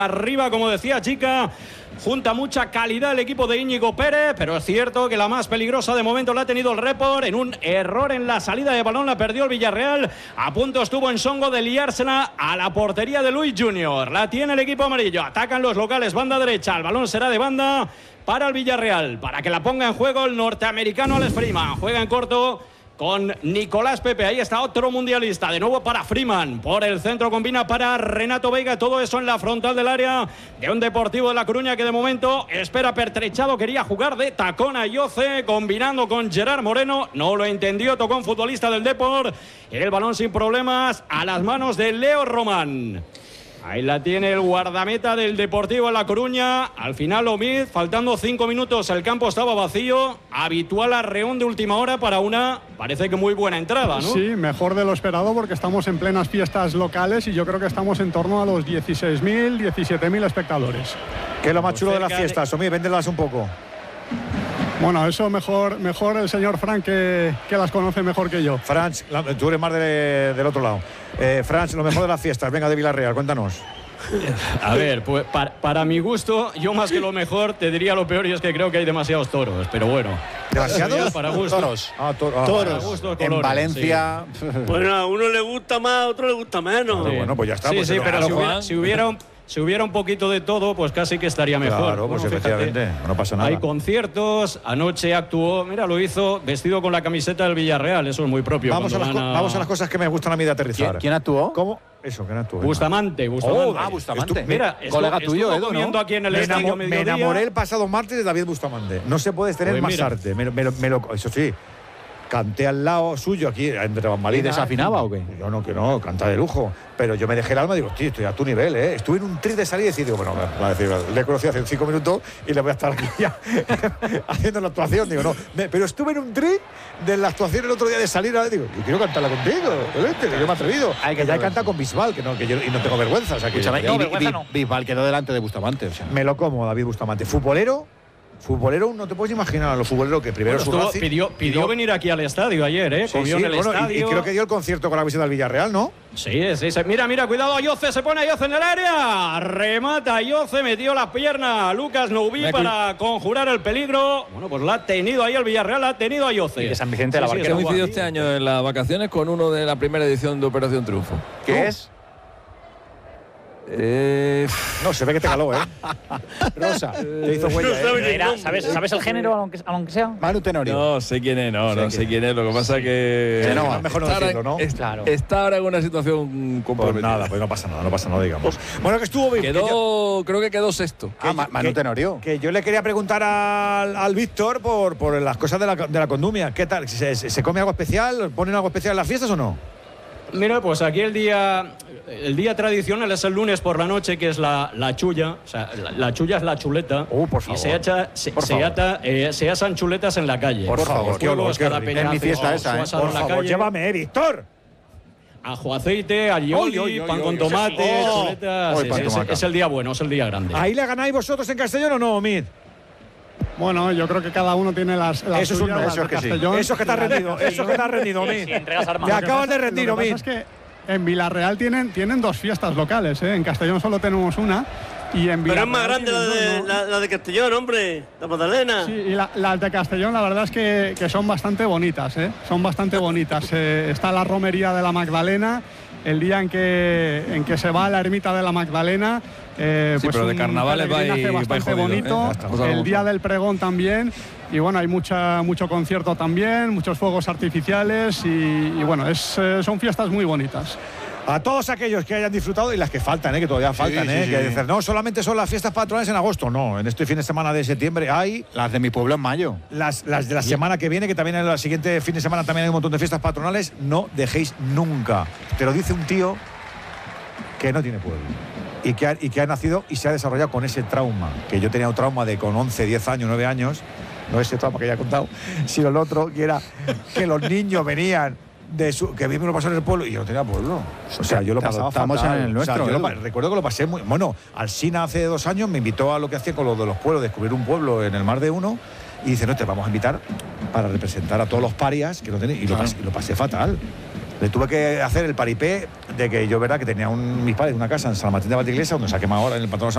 Arriba, como decía Chica, junta mucha calidad el equipo de Íñigo Pérez, pero es cierto que la más peligrosa de momento la ha tenido el Report. En un error en la salida de balón la perdió el Villarreal. A punto estuvo en Songo de liársela a la portería de Luis Junior. La tiene el equipo amarillo. Atacan los locales, banda derecha. El balón será de banda para el Villarreal, para que la ponga en juego el norteamericano Alex Freeman. Juega en corto con Nicolás Pepe. Ahí está otro mundialista. De nuevo para Freeman. Por el centro combina para Renato Veiga. Todo eso en la frontal del área de un Deportivo de La Coruña que de momento espera pertrechado. Quería jugar de tacón a Yoce, combinando con Gerard Moreno. No lo entendió. Tocó un futbolista del Depor. El balón sin problemas a las manos de Leo Román. Ahí la tiene el guardameta del Deportivo de La Coruña. Al final Omid, faltando 5 minutos, el campo estaba vacío. Habitual arreón de última hora para una, parece que muy buena entrada, ¿no? Sí, mejor de lo esperado porque estamos en plenas fiestas locales y yo creo que estamos en torno a los 16.000, 17.000 espectadores. ¿Qué es lo más chulo de las fiestas? Omid, véndelas un poco. Bueno, eso mejor el señor Frank que las conoce mejor que yo. Franz, tú eres más del otro lado. Franz, lo mejor de las fiestas, venga, de Villarreal, cuéntanos. A ver, pues para mi gusto, yo más que lo mejor te diría lo peor, y es que creo que hay demasiados toros, pero bueno. ¿Demasiados? Para gusto. Toros. Toros. Gusto, En colores, Valencia. sí. Bueno, a uno le gusta más, a otro le gusta menos. Sí. Bueno, pues ya está. Sí, pues sí, pero claro, si hubiera un poquito de todo, pues casi que estaría mejor. Claro, pues Bueno, efectivamente, fíjate, no pasa nada. hay conciertos, anoche actuó, mira, lo hizo vestido con la camiseta del Villarreal, eso es muy propio. Vamos a las cosas que me gustan a mí de aterrizar. ¿Quién actuó? ¿Cómo? Eso, ¿quién actuó? Bustamante. Bustamante. Mira, colega tuyo, Edu, comiendo ¿no? aquí en el Me estadio mediodía. enamoré el pasado martes de David Bustamante. No se puede tener Pues más mira. arte. Eso sí, canté al lado suyo aquí entre bambalinas. ¿Y desafinaba o qué? Yo no, que no, canta de lujo. Pero yo me dejé el alma y digo, tío, estoy a tu nivel, ¿eh? Estuve en un trip de salida y digo, bueno, va a decir, le conocí hace 5 minutos y le voy a estar aquí ya haciendo la actuación. Digo, no, pero estuve en un trip de la actuación el otro día de salir. Digo, yo quiero cantarla contigo, que yo me he atrevido. Hay que ya he saber. cantado con Bisbal, que yo y no tengo vergüenza. O sea, que Escúchame, yo- Bisbal quedó delante de Bustamante. O sea. me lo como, David Bustamante. Futbolero, no te puedes imaginar a los futboleros que primero Bueno, su Racing, pidió venir aquí al estadio ayer, ¿eh? Sí, Comió sí, en el bueno, estadio. y creo que dio el concierto con la visita del Villarreal, ¿no? Sí. Mira, cuidado, Ayoce, se pone Ayoce en el área. Remata Ayoce, metió la pierna a Lucas Noubí para conjurar el peligro. Bueno, pues la ha tenido ahí el Villarreal, la ha tenido Ayoce. Y de San Vicente de la Barquera. Que coincidió este año en las vacaciones con uno de la primera edición de Operación Triunfo. ¿Qué es? No, se ve que te caló, ¿eh? Rosa, te hizo huella, ¿eh? ¿Sabes el género, aunque sea? Manu Tenorio. No sé quién es, no sé quién es. Lo que pasa que. Genova, mejor no decirlo, ¿no? Claro. Está ahora en una situación Pues comprometida. nada, pues no pasa nada, digamos. Bueno, que estuvo bien. Creo que quedó sexto. Manu Tenorio. Que yo le quería preguntar al Víctor por las cosas de la condumia. ¿Qué tal? ¿Se come algo especial? ¿Ponen algo especial en las fiestas o no? Mira, pues aquí el día tradicional es el lunes por la noche, que es la chulla. O sea, la chulla es la chuleta. Por favor. Y se asan chuletas en la calle. Por favor, qué olor, qué rico. Es mi fiesta esa, ¿eh? Por Por favor, llévame, Víctor. Ajo aceite, alioli, pan con tomate, chuletas. Hoy pan tomaca. Es el día bueno, es el día grande. ¿Ahí le ganáis vosotros en Castellón o no, Omid? Bueno, yo creo que cada uno tiene las Eso es un suyas, no, las eso de es que sí. Castellón. Eso es que te has rendido, Omid. Sí, entregas armas. Te Lo que acabas pasa- de rendir, Lo que Omid. pasa es que en Villarreal tienen 2 fiestas locales, ¿eh? En Castellón solo tenemos una. Y en Pero Villarreal es más grande tienen dos, ¿no? la de Castellón, hombre. La Magdalena. Sí, y las de Castellón la verdad es que son bastante bonitas, ¿eh? Son bastante bonitas. Está la romería de la Magdalena, el día en que se va a la ermita de la Magdalena. Sí, pero de un carnavales peregrinaje va bastante jodido, bonito. Ya está, pues algo El día como del pregón también. Y bueno, hay mucho concierto también, muchos fuegos artificiales y bueno, son fiestas muy bonitas. A todos aquellos que hayan disfrutado y las que faltan, que todavía faltan, sí, que sí. dicen, no, solamente son las fiestas patronales en agosto. No, en este fin de semana de septiembre hay Las de mi pueblo en mayo. las de la semana que viene, que también en el siguiente fin de semana también hay un montón de fiestas patronales. No dejéis nunca. Te lo dice un tío que no tiene pueblo y que ha nacido y se ha desarrollado con ese trauma. Que yo tenía un trauma de con 11, 10 años, 9 años, no ese trauma que ya he contado, sino el otro, que era que los niños venían que a mí me lo pasó en el pueblo y yo no tenía pueblo. O sea, yo lo pasaba Estamos fatal. en el nuestro. O sea, recuerdo que lo pasé muy... Bueno, Alsina hace 2 años me invitó a lo que hacía con lo de los pueblos, descubrir un pueblo en el Mar de Uno, y dice, no, te vamos a invitar para representar a todos los parias que no tenéis. Y lo pasé fatal. Le tuve que hacer el paripé de que yo, verdad, que tenía mis padres una casa en San Martín de Valdiglesia, donde se ha quemado ahora en el patrón